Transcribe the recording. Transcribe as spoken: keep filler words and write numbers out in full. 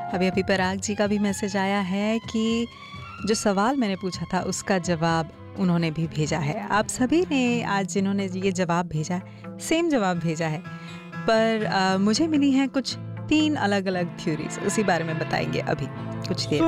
अभी अभी पराग जी का भी मैसेज आया है कि जो सवाल मैंने पूछा था उसका जवाब उन्होंने भी भेजा है। आप सभी ने आज जिन्होंने ये जवाब भेजा है सेम जवाब भेजा है, पर आ, मुझे मिली हैं कुछ तीन अलग अलग थ्योरीज, उसी बारे में बताएंगे अभी कुछ देर